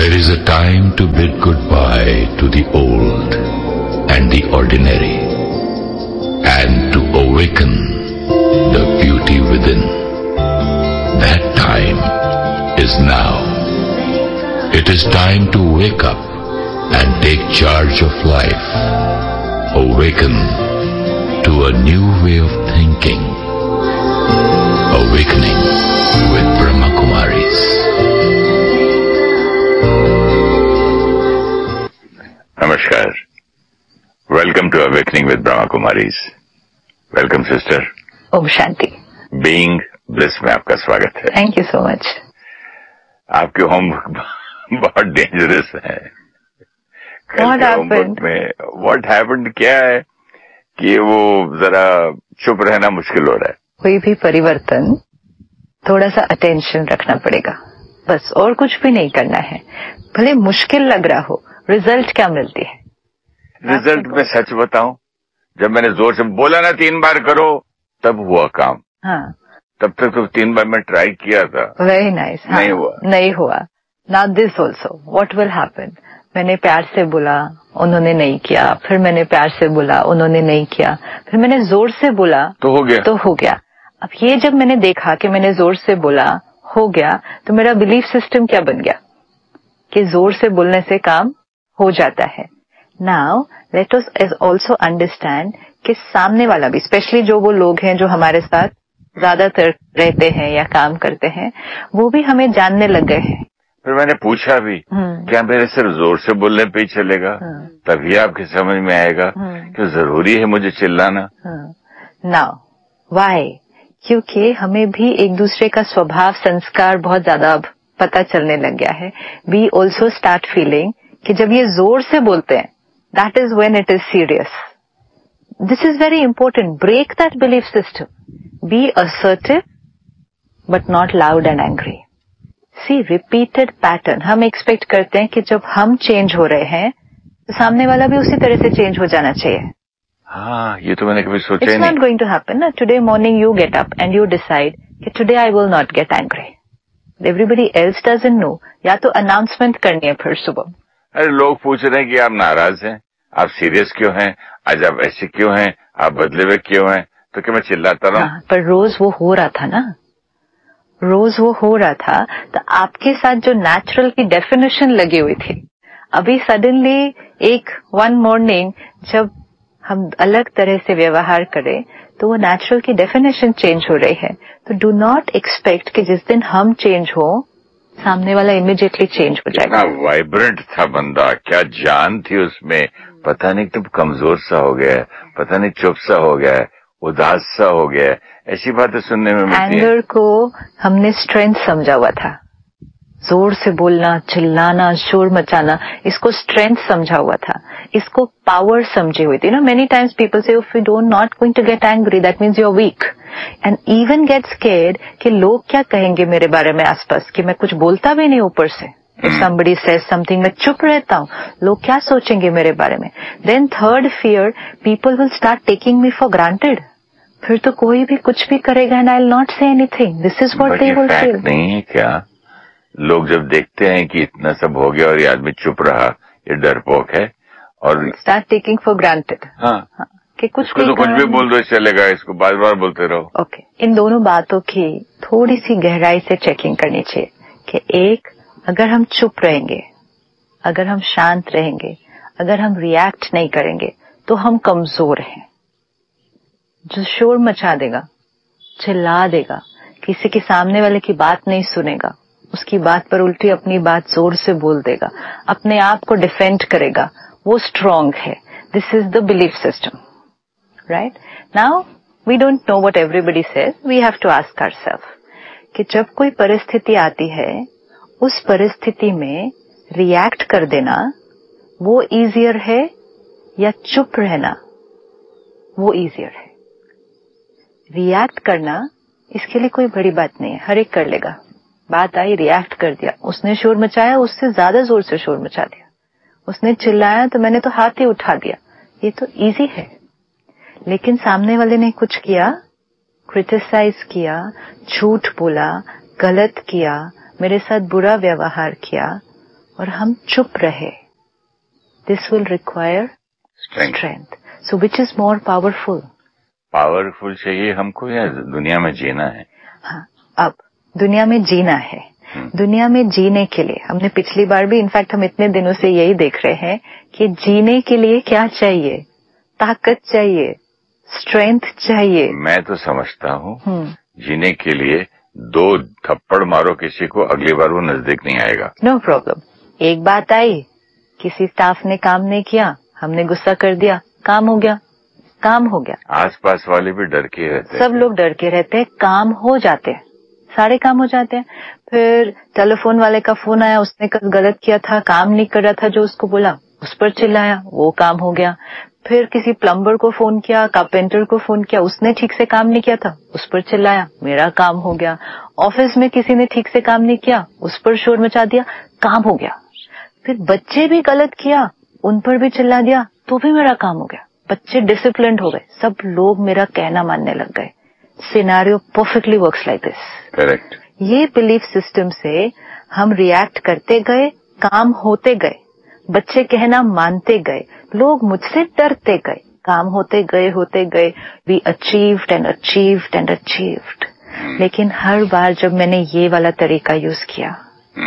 There is a time to bid goodbye to the old and the ordinary, and to awaken the beauty within. That time is now. It is time to wake up and take charge of life. Awaken to a new way of thinking. Awakening with Brahma Kumaris. Namaskar. Welcome to Awakening with Brahma Kumaris. Welcome sister. Om Shanti. Being Bliss में आपका स्वागत है. Thank you so much. आपके homework बहुत dangerous है. What happened क्या है कि वो जरा चुप रहना मुश्किल हो रहा है. कोई भी परिवर्तन थोड़ा सा अटेंशन रखना पड़ेगा बस, और कुछ भी नहीं करना है. भले मुश्किल लग रहा हो, रिजल्ट क्या मिलती है? रिजल्ट में सच बताऊं, जब मैंने जोर से बोला ना 3 बार करो, तब हुआ काम. हाँ. तब तक तो 3 बार मैं ट्राई किया था. Very nice. नहीं हुआ. Now this also what will happen. मैंने प्यार से बोला, उन्होंने नहीं किया. फिर मैंने प्यार से बोला, उन्होंने नहीं किया. फिर मैंने जोर से बोला तो हो गया. अब ये जब मैंने देखा कि मैंने जोर से बोला हो गया, तो मेरा बिलीफ सिस्टम क्या बन गया कि जोर से बोलने से काम हो जाता है. Now let us also understand कि सामने वाला भी, स्पेशली जो वो लोग हैं जो हमारे साथ ज्यादातर रहते हैं या काम करते हैं, वो भी हमें जानने लग गए हैं. फिर मैंने पूछा भी, क्या मेरे सिर्फ जोर से बोलने पे ही चलेगा? तभी आपकी समझ में आएगा कि जरूरी है मुझे चिल्लाना. Now why? क्योंकि हमें भी एक दूसरे का स्वभाव संस्कार बहुत ज्यादा अब पता चलने लग गया है. वी ऑल्सो स्टार्ट फीलिंग कि जब ये जोर से बोलते हैं, that is when it is serious. This is very important. Break that belief system. B assertive but not loud and angry. C repeated pattern. हम एक्सपेक्ट करते हैं कि जब हम चेंज हो रहे हैं तो सामने वाला भी उसी तरह से चेंज हो जाना चाहिए. हाँ, ये तो मैंने कभी सोचा ही नहीं. It's not going to happen. ना today morning you get up and you decide कि today I will not get angry. Everybody else doesn't know. या तो अनाउंसमेंट करनी है फिर सुबह. अरे लोग पूछ रहे हैं कि आप नाराज हैं, आप सीरियस क्यों हैं, आज आप ऐसे क्यों हैं, आप बदले हुए क्यों हैं, तो क्या मैं चिल्लाता रहूं? हाँ, पर रोज वो हो रहा था ना, रोज वो हो रहा था. तो आपके साथ जो नेचुरल की डेफिनेशन लगी हुई थी, अभी सडनली एक वन मॉर्निंग जब हम अलग तरह से व्यवहार करें तो वो नेचुरल की डेफिनेशन चेंज हो रही है. तो डू नॉट एक्सपेक्ट कि जिस दिन हम चेंज हो, सामने वाला इमीडिएटली चेंज हो जाएगा. वाइब्रेंट था बंदा, क्या जान थी उसमें. पता नहीं तुम कमजोर सा हो गया, पता नहीं चुप सा हो गया, उदास सा हो गया, ऐसी बातें सुनने में मिलती हैं. एंगर को हमने स्ट्रेंथ समझा हुआ था. जोर से बोलना, चिल्लाना, शोर मचाना, इसको स्ट्रेंथ समझा हुआ था. इसको पावर समझी हुई थी. ना मेनी टाइम्स पीपल से if you don't not going to get angry that means you are weak, and even get scared कि लोग क्या कहेंगे मेरे बारे में आसपास, कि मैं कुछ बोलता भी नहीं ऊपर से. इफ समबडी सेज समथिंग, मैं चुप रहता हूँ, लोग क्या सोचेंगे मेरे बारे में. Then third fear, people will start taking me for granted. फिर तो कोई भी कुछ भी करेगा and I will not say anything. This is what they will feel. नहीं है क्या? लोग जब देखते हैं कि इतना सब हो गया और ये आदमी चुप रहा, ये डरपोक है, और स्टार्ट टेकिंग फॉर ग्रांटेड. हाँ, कि कुछ तो कुछ भी बोल दो चलेगा, इसको बार बार बोलते रहो. ओके. इन दोनों बातों की थोड़ी सी गहराई से चेकिंग करनी चाहिए कि एक, अगर हम चुप रहेंगे, अगर हम शांत रहेंगे, अगर हम रिएक्ट नहीं करेंगे तो हम कमजोर हैं. जो शोर मचा देगा, चिल्ला देगा, किसी के सामने वाले की बात नहीं सुनेगा, उसकी बात पर उल्टी अपनी बात जोर से बोल देगा, अपने आप को डिफेंड करेगा, वो स्ट्रांग है. This is the belief system. Right? Now we don't know what everybody says. We have to ask ourselves कि जब कोई परिस्थिति आती है, उस परिस्थिति में रिएक्ट कर देना वो इजियर है या चुप रहना वो इजियर है? रिएक्ट करना इसके लिए कोई बड़ी बात नहीं है, हर एक कर लेगा. बात आई, रिएक्ट कर दिया, उसने शोर मचाया, उससे ज्यादा जोर से शोर मचा दिया, उसने चिल्लाया तो मैंने तो हाथ ही उठा दिया, ये तो इजी है. लेकिन सामने वाले ने कुछ किया, क्रिटिसाइज किया, झूठ बोला, गलत किया, मेरे साथ बुरा व्यवहार किया, और हम चुप रहे, this will require strength. So which is more powerful? Powerful चाहिए हमको या दुनिया में जीना है? हाँ, अब दुनिया में जीना है. दुनिया में जीने के लिए हमने पिछली बार भी, इनफैक्ट हम इतने दिनों से यही देख रहे हैं कि जीने के लिए क्या चाहिए? ताकत चाहिए, स्ट्रेंथ चाहिए. मैं तो समझता हूँ जीने के लिए 2 थप्पड़ मारो किसी को, अगली बार वो नजदीक नहीं आएगा. No problem. एक बात आई, किसी स्टाफ ने काम नहीं किया, हमने गुस्सा कर दिया, काम हो गया, काम हो गया. आसपास वाले भी डर के रहते हैं, सब लोग डर के रहते हैं, काम हो जाते हैं, सारे काम हो जाते हैं. फिर टेलीफोन वाले का फोन आया, उसने कल गलत किया था, काम नहीं कर रहा था जो उसको बोला, उस पर चिल्लाया, वो काम हो गया. फिर किसी प्लम्बर को फोन किया, कारपेंटर को फोन किया, उसने ठीक से काम नहीं किया था, उस पर चिल्लाया, मेरा काम हो गया. ऑफिस में किसी ने ठीक से काम नहीं किया, उस पर शोर मचा दिया, काम हो गया. फिर बच्चे भी गलत किया, उन पर भी चिल्ला दिया, तो भी मेरा काम हो गया. बच्चे डिसिप्लिन्ड हो गए, सब लोग मेरा कहना मानने लग गए. Scenario perfectly works like this. Correct. ये बिलीफ सिस्टम से हम रिएक्ट करते गए, काम होते गए, बच्चे कहना मानते गए, लोग मुझसे डरते गए, काम होते गए. We achieved and achieved and achieved. लेकिन हर बार जब मैंने ये वाला तरीका यूज किया,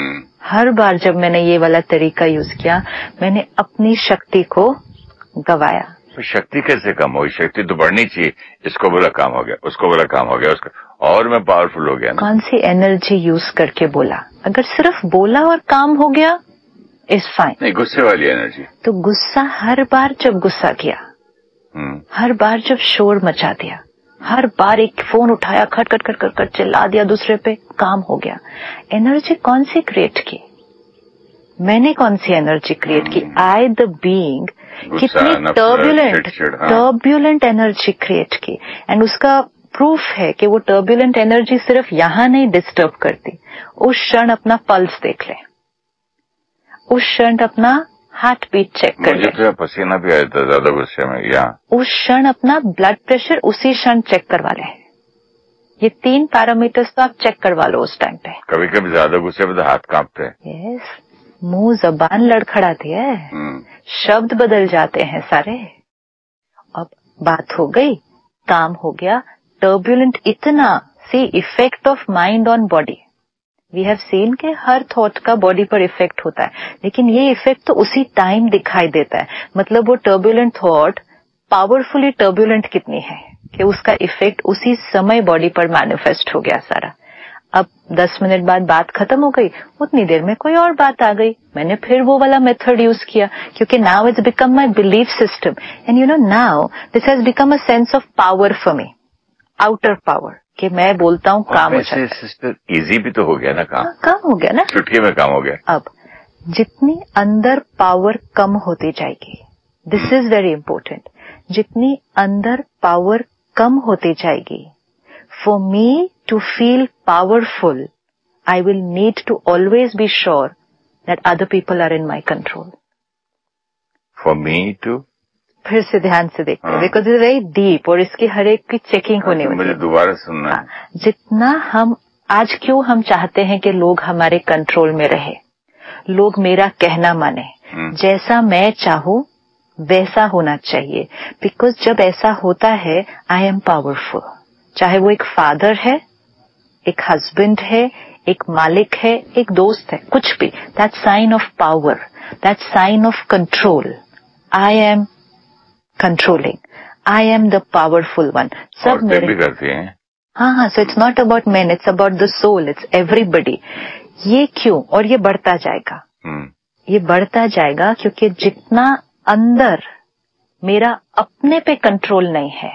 मैंने अपनी शक्ति को गवाया. तो शक्ति कैसे कम होगी? शक्ति तो बढ़नी चाहिए. इसको बोला काम हो गया, उसको बोला काम हो गया, उसको और मैं पावरफुल हो गया ना. कौन सी एनर्जी यूज करके बोला? अगर सिर्फ बोला और काम हो गया इज फाइन. नहीं, गुस्से वाली एनर्जी. तो गुस्सा, हर बार जब गुस्सा किया, हर बार जब शोर मचा दिया, हर बार एक फोन उठाया, खट खट खट खट चिल्ला दिया दूसरे पे, काम हो गया. एनर्जी कौन सी क्रिएट की? मैंने कौन सी एनर्जी क्रिएट की? आई द बीइंग कितनी टर्ब्यूलेंट एनर्जी क्रिएट की. एंड उसका प्रूफ है कि वो टर्ब्यूलेंट एनर्जी सिर्फ यहां नहीं डिस्टर्ब करती. उस क्षण अपना पल्स देख ले, उस क्षण अपना हार्ट बीट चेक कर ले. मुझे तो पसीना भी आया था ज्यादा गुस्से में. यहाँ उस क्षण अपना ब्लड प्रेशर उसी क्षण चेक करवा ले. ये 3 पैरामीटर्स तो आप चेक करवा लो उस टाइम पे. कभी कभी ज्यादा गुस्से में तो हाथ कांपते हैं. यस, मुंह जबान लड़खड़ाती है, शब्द बदल जाते हैं सारे. अब बात हो गई, काम हो गया. टर्ब्यूलेंट इतना, C effect of mind on body. We have seen के हर थॉट का बॉडी पर इफेक्ट होता है, लेकिन ये इफेक्ट तो उसी टाइम दिखाई देता है. मतलब वो टर्ब्यूलेंट थॉट पावरफुली टर्ब्यूलेंट कितनी है कि उसका इफेक्ट उसी समय बॉडी पर मैनिफेस्ट हो गया सारा. अब 10 मिनट बाद बात खत्म हो गई, उतनी देर में कोई और बात आ गई, मैंने फिर वो वाला मेथड यूज किया, क्योंकि now it's become my belief system. And you know now this has become a sense of power for me, outer power, कि मैं बोलता हूँ काम हो जाता है. सिस्टर इजी भी तो हो गया ना काम. काम हो गया ना, चुटकी में काम हो गया. अब जितनी अंदर पावर कम होती जाएगी, दिस इज वेरी इंपॉर्टेंट, जितनी अंदर पावर कम होती जाएगी, for me to feel powerful, I will need to always be sure that other people are in my control. For me to? फिर से ध्यान से देखते, because it's very deep और इसकी हर एक की चेकिंग होने वाली है. मुझे दोबारा सुनना है. जितना हम आज, क्यों हम चाहते हैं कि लोग हमारे कंट्रोल में रहे, लोग मेरा कहना माने, जैसा मैं चाहूं वैसा होना चाहिए. बिकॉज जब ऐसा होता है, आई एम पावरफुल. चाहे वो एक फादर है, एक हस्बैंड है, एक मालिक है, एक दोस्त है, कुछ भी, that sine of power, that sine of control. I am controlling, I am the powerful one. सब मेरे भी करते हैं. हाँ. So it's not about man, it's about the soul, it's everybody. ये क्यों? और ये बढ़ता जाएगा. ये बढ़ता जाएगा क्योंकि जितना अंदर मेरा अपने पे कंट्रोल नहीं है,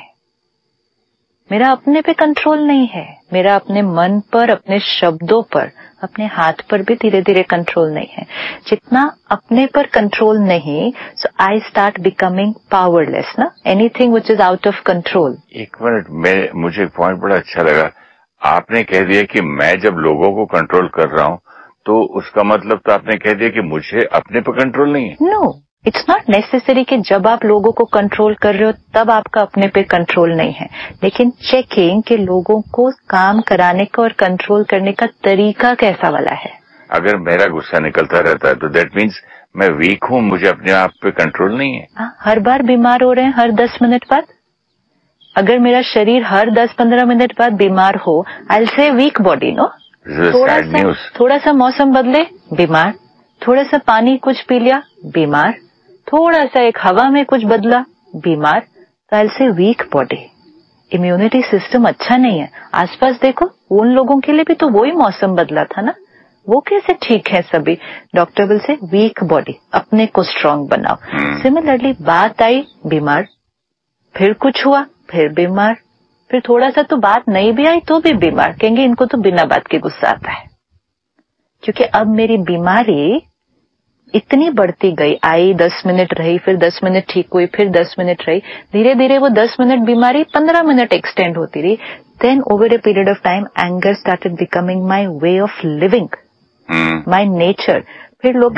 मेरा अपने पे कंट्रोल नहीं है, मेरा अपने मन पर, अपने शब्दों पर, अपने हाथ पर भी धीरे धीरे कंट्रोल नहीं है, जितना अपने पर कंट्रोल नहीं, सो आई स्टार्ट बिकमिंग पावरलेस ना. Anything which is out of control. एक मिनट, मुझे एक पॉइंट बड़ा अच्छा लगा. आपने कह दिया कि मैं जब लोगों को कंट्रोल कर रहा हूं, तो उसका मतलब तो आपने कह दिया कि मुझे अपने पर कंट्रोल नहीं है. नो, इट्स नॉट नेसेसरी कि जब आप लोगों को कंट्रोल कर रहे हो तब आपका अपने पे कंट्रोल नहीं है, लेकिन चेकिंग कि लोगों को काम कराने का और कंट्रोल करने का तरीका कैसा वाला है. अगर मेरा गुस्सा निकलता रहता है तो दैट मीन्स मैं वीक हूँ, मुझे अपने आप पे कंट्रोल नहीं है। हर बार बीमार हो रहे हैं हर 10 मिनट बाद। अगर मेरा शरीर हर 10-15 मिनट बाद बीमार हो, I will say week body, no. थोड़ा सा मौसम बदले, बीमार। थोड़ा सा पानी कुछ पी लिया, बीमार। थोड़ा सा एक हवा में कुछ बदला, बीमार। तो I will say week body. Immunity system अच्छा नहीं है। आसपास देखो, उन लोगों के लिए भी तो वही मौसम बदला था ना, वो कैसे ठीक है सभी। Doctor will say week body, अपने को स्ट्रांग बनाओ। सिमिलरली बात आई, बीमार, फिर कुछ हुआ, फिर बीमार, फिर थोड़ा सा तो बात नहीं भी आई तो भी बीमार। कहेंगे इनको तो बिना बात के गुस्सा आता है, क्योंकि अब मेरी बीमारी इतनी बढ़ती गई। आई 10 मिनट रही, फिर 10 मिनट ठीक हुई, फिर 10 मिनट रही, धीरे धीरे वो 10 मिनट बीमारी 15 मिनट एक्सटेंड होती रही। Then over a period of time anger started becoming my way of living, my nature. फिर लोग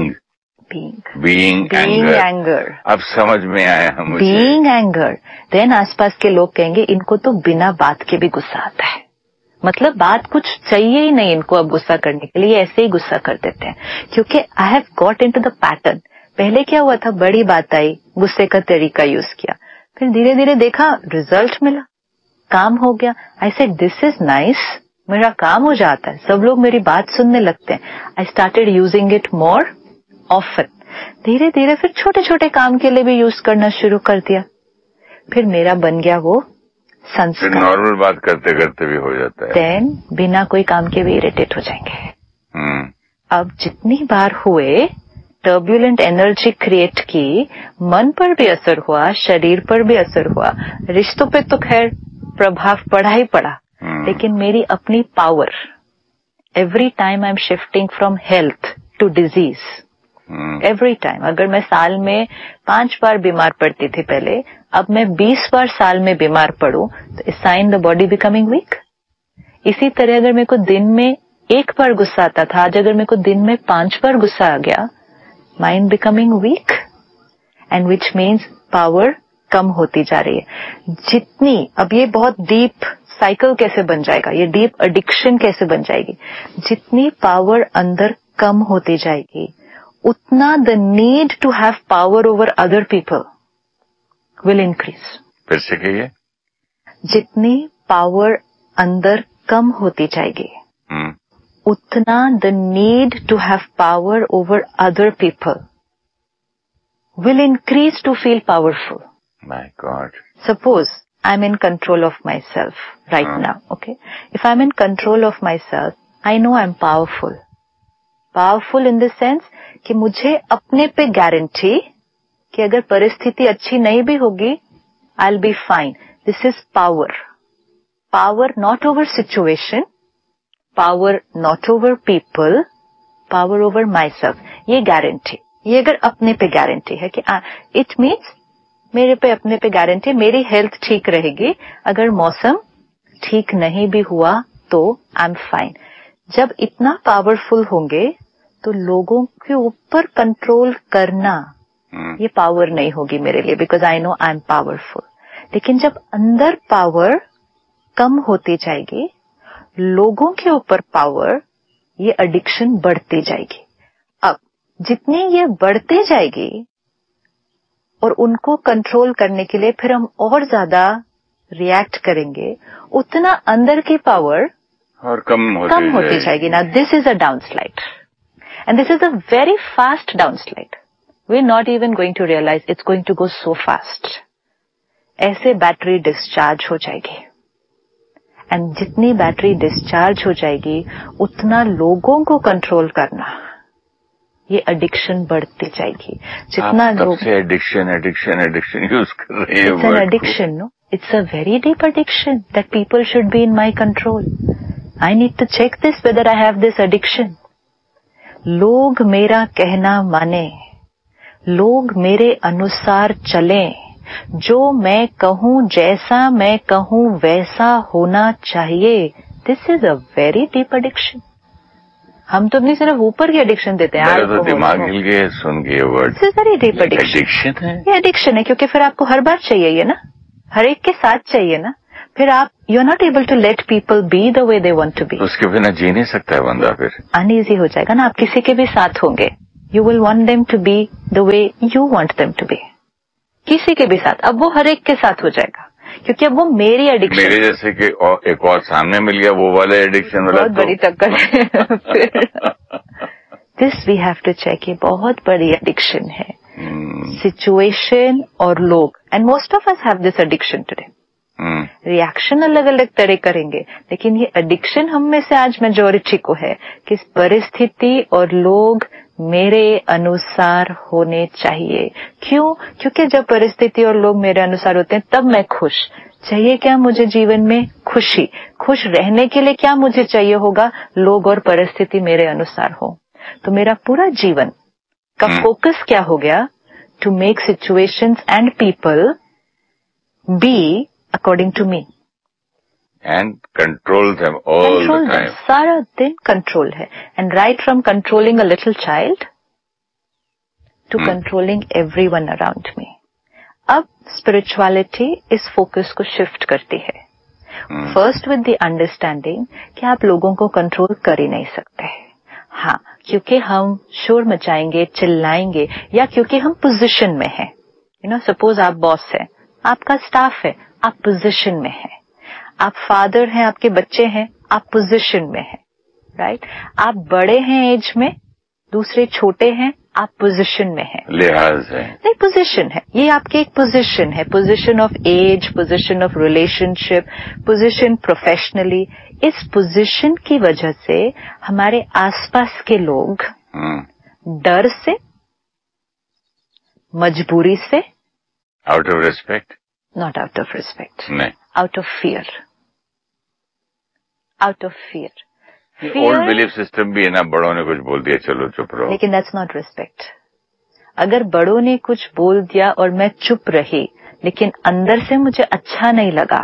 बीइंग एंगर, अब समझ में आया मुझे, बीइंग एंगर। देन आसपास के लोग कहेंगे इनको तो बिना बात के भी गुस्सा आता है, मतलब बात कुछ चाहिए ही नहीं इनको अब गुस्सा करने के लिए, ऐसे ही गुस्सा कर देते हैं। क्योंकि I have got into the pattern. पहले क्या हुआ था, बड़ी बात आई, गुस्से का तरीका यूज किया, फिर धीरे धीरे देखा रिजल्ट मिला, काम हो गया। I said this is nice, मेरा काम हो जाता है, सब लोग मेरी बात सुनने लगते हैं। I started using it more often. धीरे धीरे फिर छोटे छोटे काम के लिए भी यूज करना शुरू कर दिया। फिर मेरा बन गया वो संस्कार। नॉर्मल बात करते करते भी हो जाता है। देन बिना कोई काम के भी इरिटेट हो जाएंगे। अब जितनी बार हुए, टर्ब्यूलेंट एनर्जी क्रिएट की, मन पर भी असर हुआ, शरीर पर भी असर हुआ, रिश्तों पे तो खैर प्रभाव पड़ा ही पड़ा, लेकिन मेरी अपनी power, every time I am shifting from health to disease. Every time, अगर मैं साल में 5 बार बीमार पड़ती थी पहले, अब मैं 20 बार साल में बीमार पड़ूं तो is sine the body becoming week. इसी तरह अगर मेरे को दिन में 1 बार गुस्सा आता था, आज अगर मेरे को दिन में 5 बार गुस्सा आ गया, mind becoming week, and which means power कम होती जा रही है। जितनी, अब ये बहुत डीप साइकिल कैसे बन जाएगा, ये डीप एडिक्शन कैसे बन जाएगी, जितनी पावर अंदर कम होती जाएगी उतना the need to have power over other people will increase. फिर से कहिए। जितनी पावर अंदर कम होती जाएगी उतना the need to have power over other people will increase to feel powerful. My God, suppose I am in control of my self right now, okay. If I am in control of my self, I know I am powerful. Powerful in the sense कि मुझे अपने पे guarantee कि अगर परिस्थिति अच्छी नहीं भी होगी, I will be fine. This is power. Power not over situation, power not over people, power over my self. ये गारंटी, ये अगर अपने पे गारंटी है कि इट मीन्स मेरे पे अपने पे गारंटी, मेरी हेल्थ ठीक रहेगी, अगर मौसम ठीक नहीं भी हुआ तो आई एम फाइन। जब इतना पावरफुल होंगे तो लोगों के ऊपर कंट्रोल करना ये पावर नहीं होगी मेरे लिए, because I know I am powerful. लेकिन जब अंदर पावर कम होती जाएगी, लोगों के ऊपर पावर, ये एडिक्शन बढ़ती जाएगी। अब जितनी ये बढ़ते जाएगी और उनको कंट्रोल करने के लिए फिर हम और ज्यादा रिएक्ट करेंगे, उतना अंदर की पावर और कम होती जाएगी। ना this is a डाउनस्लाइड, and this is a very fast downslide. We're not even going to realize it's going to go so fast. ऐसे बैटरी डिस्चार्ज हो जाएगी, एंड जितनी बैटरी डिस्चार्ज हो जाएगी उतना लोगों को कंट्रोल करना, ये एडिक्शन बढ़ती जाएगी। जितना लोग एडिक्शन यूज कर रहे हैं, it's an addiction, no, it's a very deep addiction that people should be in my control. I need to check this whether I have this addiction. लोग मेरा कहना माने, लोग मेरे अनुसार चलें, जो मैं कहूं, जैसा मैं कहूं वैसा होना चाहिए। This is a very deep addiction. हम तो अपनी सिर्फ ऊपर की एडिक्शन देते हैं, तो दिमाग हिल गया सुन के word. This is very deep addiction है, ये एडिक्शन है, क्योंकि फिर आपको हर बार चाहिए ना, हर एक के साथ चाहिए ना। फिर आप you are not able to let people be the way they want to be. उसके बिना जी नहीं सकता है बंदा, फिर अनईजी हो जाएगा ना। आप किसी के भी साथ होंगे, you will want them to be the way you want them to be, किसी के भी साथ। अब वो हर एक के साथ हो जाएगा, क्योंकि अब वो मेरी एडिक्शन, मेरे जैसे कि एक और सामने मिल गया वो वाला एडिक्शन वाला, बहुत बड़ी टक्कर है फिर। This we have to check, ये बहुत बड़ी एडिक्शन है। सिचुएशन और लोग, and most of us have this addiction today. Reaction अलग अलग तरह करेंगे, लेकिन ये एडिक्शन हम में से आज मेजोरिटी को है कि परिस्थिति और लोग मेरे अनुसार होने चाहिए। क्यों? क्योंकि जब परिस्थिति और लोग मेरे अनुसार होते हैं तब मैं खुश। चाहिए क्या मुझे जीवन में? खुशी। खुश रहने के लिए क्या मुझे चाहिए होगा? लोग और परिस्थिति मेरे अनुसार हो। तो मेरा पूरा जीवन का फोकस क्या हो गया? To make situations and people be according to me and control them all the time. सारा दिन कंट्रोल है। And right from controlling a little child to controlling everyone around me. अब स्पिरिचुअलिटी इस फोकस को shift करती है। First with the understanding कि आप लोगों को कंट्रोल कर ही नहीं सकते। हाँ, क्योंकि हम शोर मचाएंगे, चिल्लाएंगे, या क्योंकि हम पोजीशन में हैं। यू नो, सपोज आप बॉस हैं, आपका स्टाफ है, आप पोजीशन में हैं। आप फादर हैं, आपके बच्चे हैं, आप पोजीशन में हैं, राइट? आप बड़े हैं एज में, दूसरे छोटे हैं, आप पोजीशन में हैं। लिहाज है नहीं, पोजीशन है, ये आपकी एक पोजीशन है। Position of as, position of relationship, position professionally. इस पोजीशन की वजह से हमारे आसपास के लोग डर से, मजबूरी से, out of respect, not out of respect, नहीं, out of fear, out of fear. Old belief system भी है ना, बड़ों ने कुछ बोल दिया चलो चुप रहो, लेकिन दैट्स नॉट रिस्पेक्ट। अगर बड़ों ने कुछ बोल दिया और मैं चुप रही, लेकिन अंदर से मुझे अच्छा नहीं लगा,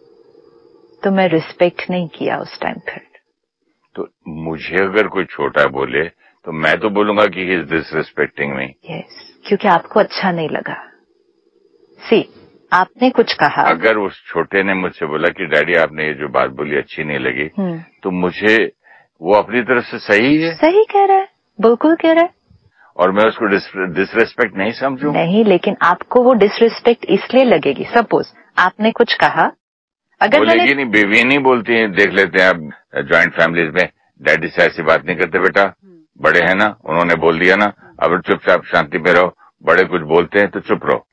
तो मैं रिस्पेक्ट नहीं किया उस टाइम। फिर तो मुझे अगर कोई छोटा बोले तो मैं तो बोलूंगा कि he is disrespecting me. Yes, क्योंकि आपको अच्छा नहीं लगा। सी, आपने कुछ कहा। अगर उस छोटे ने मुझसे बोला कि डैडी आपने ये जो बात बोली अच्छी नहीं लगी, तो मुझे वो अपनी तरफ से सही है, सही कह रहा है, बिल्कुल कह रहा है, और मैं उसको डिसरिस्पेक्ट नहीं समझूं। नहीं, लेकिन आपको वो डिसरिस्पेक्ट इसलिए लगेगी। सपोज आपने कुछ कहा, अगर बोलेगी नहीं, बेबी नहीं बोलती है, देख लेते हैं आप ज्वाइंट फैमिलीज में, डैडी से ऐसी बात नहीं करते बेटा, बड़े हैं ना, उन्होंने बोल दिया ना, अब चुपचाप शांति में रहो, बड़े कुछ बोलते हैं तो चुप रहो।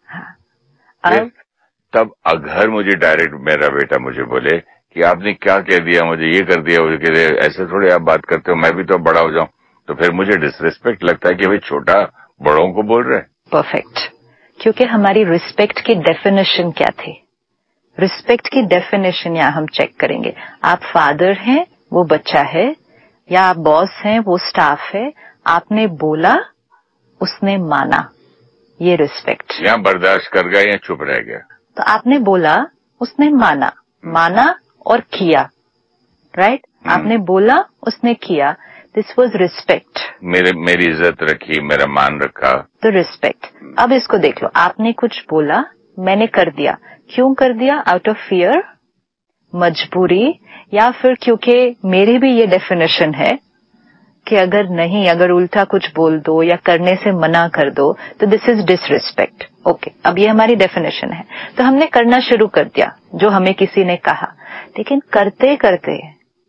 अब तब अगर मुझे डायरेक्ट मेरा बेटा मुझे बोले कि आपने क्या कह दिया, मुझे ये कर दिया, वो कह दिया, ऐसे थोड़े आप बात करते हो, मैं भी तो बड़ा हो जाऊं, तो फिर मुझे डिसरिस्पेक्ट लगता है कि भाई छोटा बड़ों को बोल रहे। परफेक्ट, क्योंकि हमारी रिस्पेक्ट की डेफिनेशन क्या थी? रिस्पेक्ट की डेफिनेशन यहाँ हम चेक करेंगे। आप फादर हैं, वो बच्चा है, या आप बॉस हैं, वो स्टाफ है। आपने बोला, उसने माना, ये रिस्पेक्ट। यहाँ बर्दाश्त कर गया या चुप रह गया? तो आपने बोला, उसने माना, माना और किया, राइट? आपने बोला, उसने किया, दिस वॉज रिस्पेक्ट। मेरी इज्जत रखी, मेरा मान रखा, तो रिस्पेक्ट। अब इसको देख लो, आपने कुछ बोला, मैंने कर दिया। क्यों कर दिया? आउट ऑफ फियर, मजबूरी, या फिर क्योंकि मेरी भी ये डेफिनेशन है कि अगर उल्टा कुछ बोल दो या करने से मना कर दो तो दिस इज डिसरिस्पेक्ट। ओके, अब ये हमारी डेफिनेशन है, तो हमने करना शुरू कर दिया जो हमें किसी ने कहा, लेकिन करते करते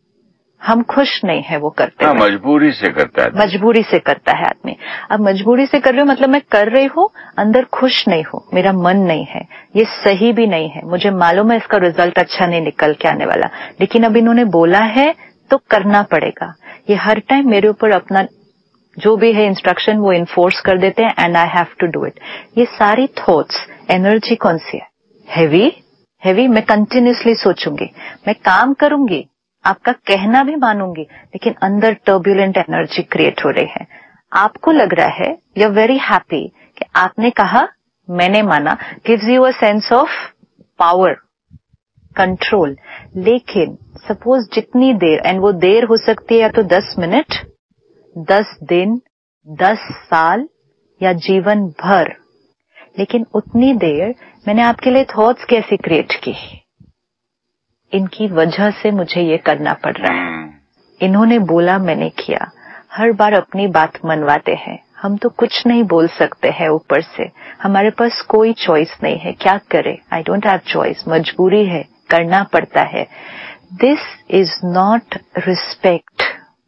हम खुश नहीं है वो करते। हाँ, मजबूरी से करता है, मजबूरी से करता है आदमी। अब मजबूरी से कर रहे हो मतलब मैं कर रही हूँ, अंदर खुश नहीं हूँ, मेरा मन नहीं है, ये सही भी नहीं है, मुझे मालूम है इसका रिजल्ट अच्छा नहीं निकल के आने वाला, लेकिन अब इन्होंने बोला है तो करना पड़ेगा। ये हर टाइम मेरे ऊपर अपना जो भी है इंस्ट्रक्शन वो इन्फोर्स कर देते हैं, and I have to do it. ये सारी थॉट्स, एनर्जी कौन सी है? हैवी। मैं कंटिन्यूसली सोचूंगी, मैं काम करूंगी, आपका कहना भी मानूंगी, लेकिन अंदर टर्ब्यूलेंट एनर्जी क्रिएट हो रही है। आपको लग रहा है, यू आर वेरी हैप्पी कि आपने कहा, मैंने माना, gives you a sense of power, control. लेकिन सपोज जितनी देर, एंड वो देर हो सकती है या तो 10 मिनट, 10 दिन, 10 साल या जीवन भर, लेकिन उतनी देर मैंने आपके लिए थॉट्स कैसी क्रिएट की? इनकी वजह से मुझे ये करना पड़ रहा है, इन्होंने बोला मैंने किया। हर बार अपनी बात मनवाते हैं। हम तो कुछ नहीं बोल सकते हैं ऊपर से, हमारे पास कोई चॉइस नहीं है, क्या करें? आई डोंट हैव चॉइस, मजबूरी है, करना पड़ता है। This is not respect.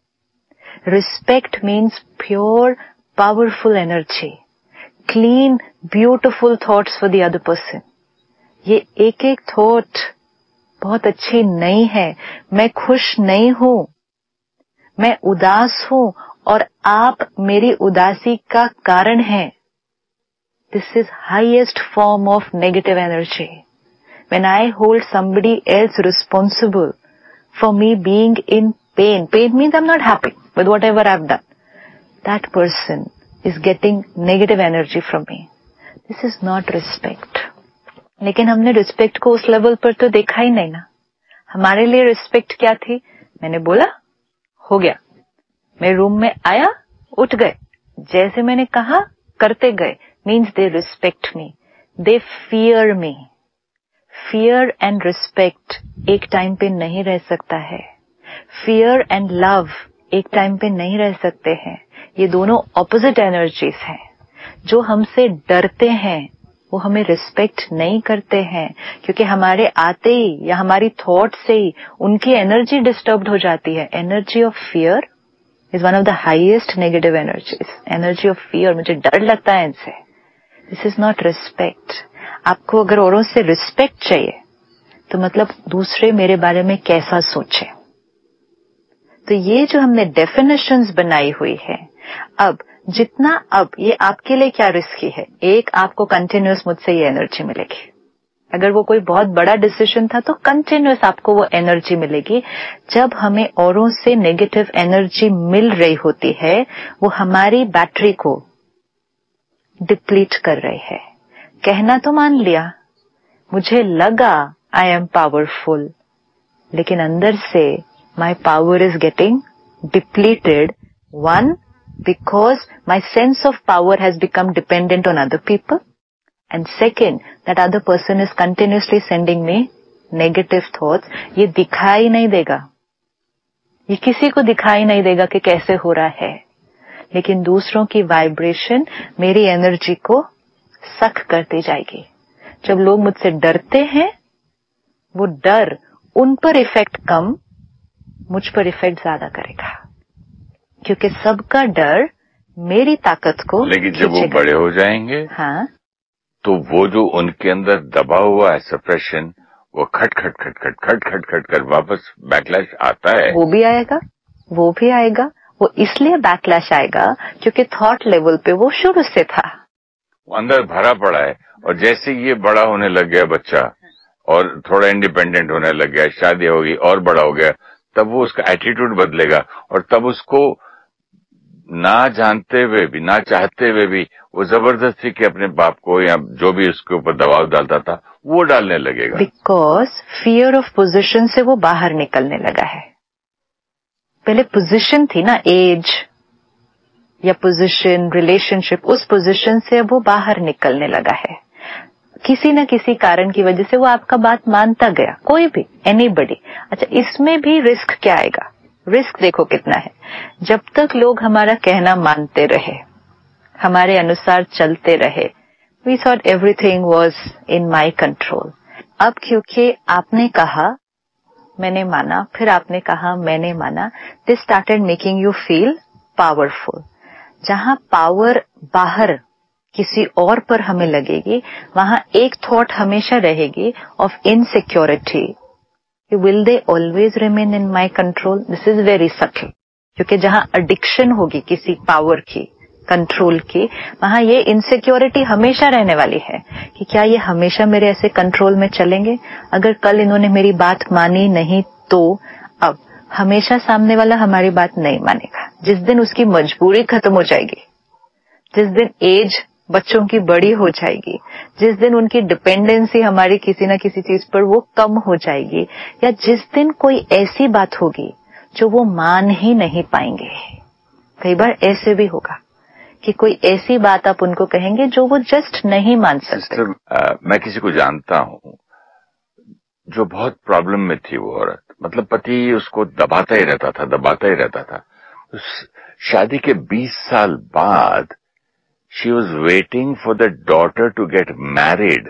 Respect means pure powerful energy, clean beautiful thoughts for the other person. ये एक एक थॉट बहुत अच्छी नहीं है, मैं खुश नहीं हूं, मैं उदास हूं और आप मेरी उदासी का कारण हैं। This is highest form of negative energy. When I hold somebody else responsible for me being in pain, pain means I'm not happy with whatever I've done. That person is getting negative energy from me. This is not respect. लेकिन हमने respect को उस level पर तो देखा ही नहीं ना। हमारे लिए रिस्पेक्ट क्या थी? मैंने बोला, हो गया। मैं रूम में आया, उठ गए, जैसे मैंने कहा करते गए। Means they respect me, they fear me. Fear and respect एक टाइम पे नहीं रह सकता है। फियर एंड लव एक टाइम पे नहीं रह सकते हैं। ये दोनों ऑपोजिट एनर्जीज हैं। जो हमसे डरते हैं वो हमें रिस्पेक्ट नहीं करते हैं, क्योंकि हमारे आते ही या हमारी थॉट से ही उनकी एनर्जी डिस्टर्ब हो जाती है। Energy of fear is one of the highest negative energies. Energy of fear, मुझे डर लगता है इनसे। This is not respect. आपको अगर औरों से रिस्पेक्ट चाहिए तो मतलब दूसरे मेरे बारे में कैसा सोचे। तो ये जो हमने डेफिनेशंस बनाई हुई है, अब ये आपके लिए क्या रिस्की है? एक, आपको कंटिन्यूअस मुझसे ये एनर्जी मिलेगी। अगर वो कोई बहुत बड़ा डिसीजन था तो कंटिन्यूअस आपको वो एनर्जी मिलेगी। जब हमें औरों से नेगेटिव एनर्जी मिल रही होती है, वो हमारी बैटरी को डिप्लीट कर रही है। कहना तो मान लिया, मुझे लगा आई एम पावरफुल, लेकिन अंदर से माई power is getting depleted. One, because my sense of power has become dependent on other people, and second, that other person is continuously sending me negative thoughts. ये दिखाई नहीं देगा, ये किसी को दिखाई नहीं देगा कि कैसे हो रहा है, लेकिन दूसरों की वाइब्रेशन मेरी एनर्जी को सक करती जाएगी। जब लोग मुझसे डरते हैं, वो डर उन पर इफेक्ट कम, मुझ पर इफेक्ट ज्यादा करेगा, क्योंकि सबका डर मेरी ताकत को। लेकिन जब वो बड़े हो जाएंगे, हाँ, तो वो जो उनके अंदर दबा हुआ है सप्रेशन, वो खट खट खट खट खट खट खट कर वापस बैकलैश आता है। वो भी आएगा। वो इसलिए बैकलैश आएगा क्योंकि थॉट लेवल पे वो शुरू से था, अंदर भरा पड़ा है। और जैसे ये बड़ा होने लग गया बच्चा और थोड़ा इंडिपेंडेंट होने लग गया, शादी होगी और बड़ा हो गया, तब वो उसका एटीट्यूड बदलेगा और तब उसको ना जानते हुए भी, ना चाहते हुए भी, वो जबरदस्ती के अपने बाप को या जो भी उसके ऊपर दबाव डालता था वो डालने लगेगा। बिकॉज फियर ऑफ पोजीशन से वो बाहर निकलने लगा है। पहले पोजीशन थी ना, एज या पोजीशन, रिलेशनशिप, उस पोजीशन से अब वो बाहर निकलने लगा है। किसी न किसी कारण की वजह से वो आपका बात मानता गया, कोई भी, एनीबडी। अच्छा, इसमें भी रिस्क क्या आएगा? रिस्क देखो कितना है। जब तक लोग हमारा कहना मानते रहे, हमारे अनुसार चलते रहे, we thought everything was in my control. अब क्योंकि आपने कहा मैंने माना, फिर आपने कहा मैंने माना, this started making you feel powerful. जहां पावर बाहर किसी और पर हमें लगेगी, वहां एक थॉट हमेशा रहेगी of insecurity. Will they always remain in my control? This is very subtle, क्योंकि जहां एडिक्शन होगी किसी पावर की, कंट्रोल की, वहां ये इनसिक्योरिटी हमेशा रहने वाली है कि क्या ये हमेशा मेरे ऐसे कंट्रोल में चलेंगे? अगर कल इन्होंने मेरी बात मानी नहीं तो अब हमेशा सामने वाला हमारी बात नहीं मानेगा। जिस दिन उसकी मजबूरी खत्म हो जाएगी, जिस दिन एज बच्चों की बड़ी हो जाएगी, जिस दिन उनकी डिपेंडेंसी हमारी किसी न किसी चीज पर वो कम हो जाएगी, या जिस दिन कोई ऐसी बात होगी जो वो मान ही नहीं पाएंगे। कई बार ऐसे भी होगा कि कोई ऐसी बात आप उनको कहेंगे जो वो जस्ट नहीं मान सकते। मैं किसी को जानता हूं जो बहुत प्रॉब्लम में थी वो औरत, मतलब पति उसको दबाता ही रहता था। शादी के 20 साल बाद she was waiting for the daughter to get married.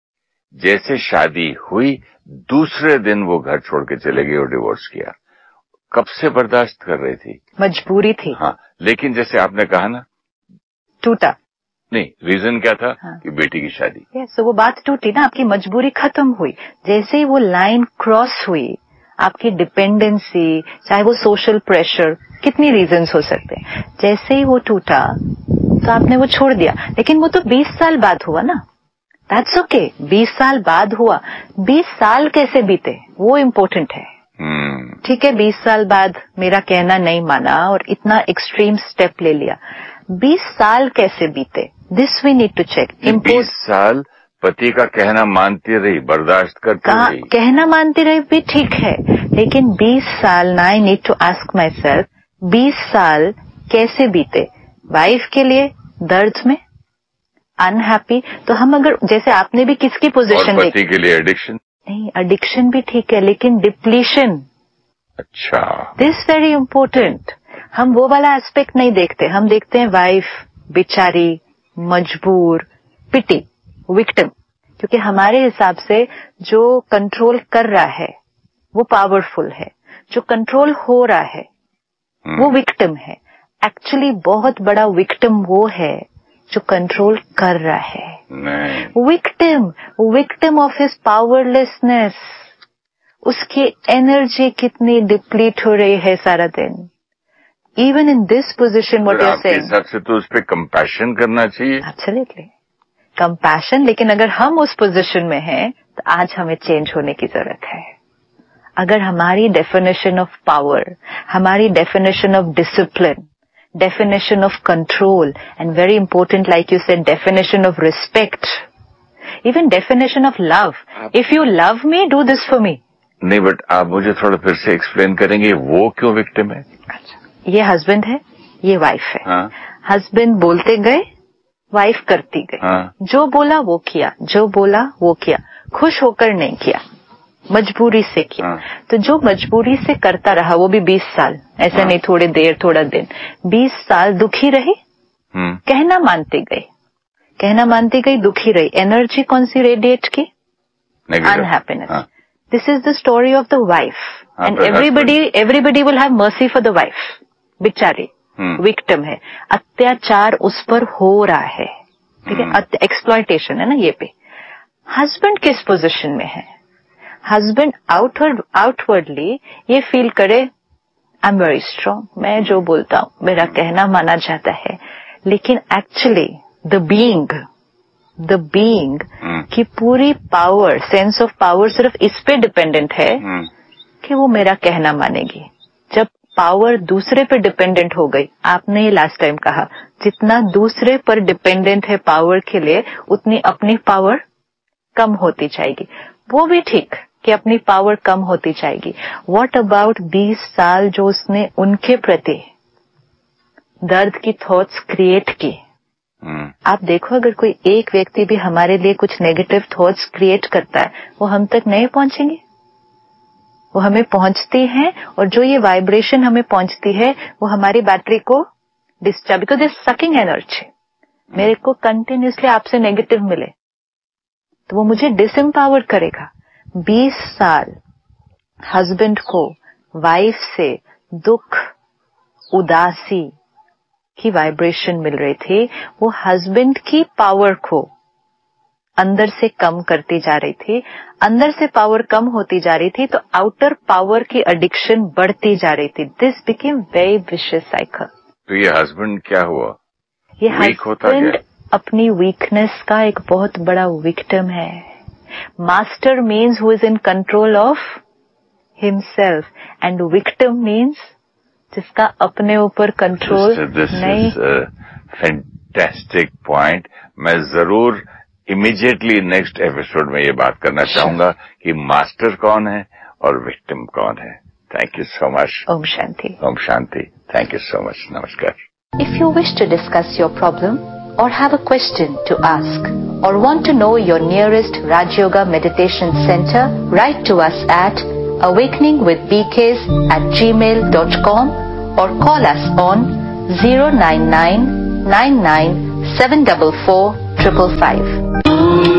जैसे शादी हुई दूसरे दिन वो घर छोड़ के चले गई और डिवोर्स किया। कब से बर्दाश्त कर रही थी? मजबूरी थी। हाँ, लेकिन जैसे आपने कहा ना, टूटा नहीं, रीजन क्या था? हाँ। कि बेटी की शादी। तो वो बात टूटी ना, आपकी मजबूरी खत्म हुई। जैसे ही वो लाइन क्रॉस हुई, आपकी डिपेंडेंसी, चाहे वो सोशल प्रेशर, कितनी रीजंस हो सकते हैं, जैसे ही वो टूटा तो आपने वो छोड़ दिया। लेकिन वो तो 20 साल बाद हुआ ना, दैट्स ओके। 20 साल बाद हुआ, 20 साल कैसे बीते वो इम्पोर्टेंट है। ठीक है, 20 साल बाद मेरा कहना नहीं माना और इतना एक्सट्रीम स्टेप ले लिया, 20 साल कैसे बीते, this we need to check. 20 साल पति का कहना मानती रही, बर्दाश्त करती रही। कहना मानती रही भी ठीक है, लेकिन 20 साल ना, I need to ask my self, 20 साल कैसे बीते? वाइफ के लिए दर्द में, अनहैप्पी। तो हम अगर, जैसे आपने भी किसकी पोजीशन देखी, पति के लिए एडिक्शन, नहीं एडिक्शन भी ठीक है, लेकिन डिप्लीशन, अच्छा, दिस वेरी इंपॉर्टेंट। हम वो वाला एस्पेक्ट नहीं देखते, हम देखते हैं वाइफ बेचारी, मजबूर, पिटी, विक्टिम। क्योंकि हमारे हिसाब से जो कंट्रोल कर रहा है वो पावरफुल है, जो कंट्रोल हो रहा है वो विक्टिम है। एक्चुअली बहुत बड़ा विक्टिम वो है जो कंट्रोल कर रहा है। Victim of his powerlessness. उसकी एनर्जी कितनी डिप्लीट हो रही है सारा दिन। Even in this position, what you are saying, हिसाब से तो उस पर कंपैशन करना चाहिए। एब्सोल्युटली कंपैशन, लेकिन अगर हम उस पोजीशन में हैं तो आज हमें चेंज होने की जरूरत है। अगर हमारी डेफिनेशन ऑफ पावर, हमारी definition of discipline, definition of control, and very important like you said, definition of respect, even definition of love, if you love me do this for me. नहीं, but आप मुझे थोड़ा फिर से explain करेंगे वो क्यों विक्टिम है? अच्छा, ये हस्बैंड है, ये वाइफ है। हाँ। हस्बैंड बोलते गए, वाइफ करती गई। हाँ। जो बोला वो किया, जो बोला वो किया, खुश होकर नहीं किया, मजबूरी से किया। हाँ। तो जो मजबूरी से करता रहा वो भी 20 साल, ऐसा नहीं थोड़ी देर थोड़ा दिन, 20 साल दुखी रही, कहना मानती गई, दुखी रही। एनर्जी कौन सी रेडिएट की? Unhappiness. This is the story of the wife, and everybody will have mercy for the wife. बेचारी विक्टिम है, अत्याचार उस पर हो रहा है, ठीक है, एक्सप्लॉयटेशन है ना ये पे। हस्बैंड किस पोजीशन में है? हस्बैंड आउटवर्डली ये फील करे, आई एम वेरी स्ट्रांग, मैं जो बोलता हूं मेरा कहना माना जाता है, लेकिन एक्चुअली द बीइंग की पूरी पावर, सेंस ऑफ पावर सिर्फ इस पे डिपेंडेंट है कि वो मेरा कहना मानेगी। जब पावर दूसरे पर डिपेंडेंट हो गई, आपने ये लास्ट टाइम कहा, जितना दूसरे पर डिपेंडेंट है पावर के लिए, उतनी अपनी पावर कम होती जाएगी। वो भी ठीक कि अपनी पावर कम होती जाएगी। व्हाट अबाउट 20 साल जो उसने उनके प्रति दर्द की थॉट्स क्रिएट की। आप देखो, अगर कोई एक व्यक्ति भी हमारे लिए कुछ नेगेटिव थॉट्स क्रिएट करता है, वो हम तक नहीं पहुंचेंगे, वो हमें पहुंचती हैं, और जो ये वाइब्रेशन हमें पहुंचती है वो हमारी बैटरी को discharge, because is sucking energy. मेरे को कंटिन्यूसली आपसे नेगेटिव मिले तो वो मुझे डिसएम्पावर करेगा। 20 साल हस्बैंड को वाइफ से दुख, उदासी की वाइब्रेशन मिल रही थी, वो हस्बैंड की पावर को अंदर से कम करती जा रही थी। अंदर से पावर कम होती जा रही थी तो आउटर पावर की एडिक्शन बढ़ती जा रही थी। This became very vicious cycle. तो ये हस्बैंड क्या हुआ? ये हस्बैंड अपनी वीकनेस का एक बहुत बड़ा विक्टिम है। Master means who is in control of himself, and victim means जिसका अपने ऊपर कंट्रोल नहीं। Fantastic point. मैं जरूर इमीडिएटली नेक्स्ट एपिसोड में ये बात करना चाहूंगा कि मास्टर कौन है और विक्टिम कौन है। Thank you so much. Om Shanti. Om Shanti. Thank you so much. नमस्कार। If you wish to discuss your problem or have a question to ask, or want to know your nearest Raj Yoga Meditation Center, write to us at awakeningwithbks@gmail.com or call us on 099 99 744 555.